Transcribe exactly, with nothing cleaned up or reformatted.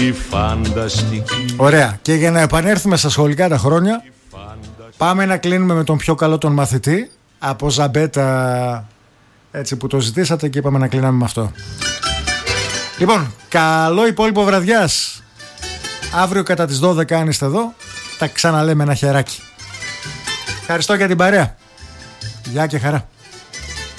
Ωραία. Και για να επανέλθουμε στα σχολικά τα χρόνια, πάμε να κλείνουμε με τον πιο καλό τον μαθητή από Ζαμπέτα, έτσι που το ζητήσατε, και είπαμε να κλείναμε με αυτό. Λοιπόν, καλό υπόλοιπο βραδιάς. Αύριο κατά τις δώδεκα, αν είστε εδώ, τα ξαναλέμε ένα χεράκι. Ευχαριστώ για την παρέα. Γεια και χαρά.